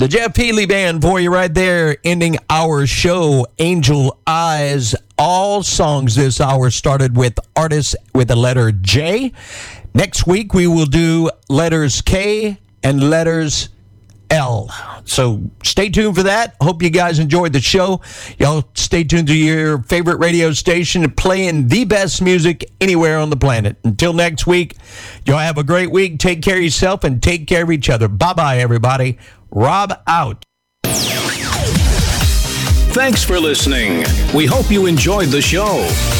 The Jeff Healey Band for you right there, ending our show, Angel Eyes. All songs this hour started with artists with the letter J. Next week, we will do letters K and letters L. So stay tuned for that. Hope you guys enjoyed the show. Y'all stay tuned to your favorite radio station playing the best music anywhere on the planet. Until next week, y'all have a great week. Take care of yourself and take care of each other. Bye-bye, everybody. Rob out. Thanks for listening. We hope you enjoyed the show.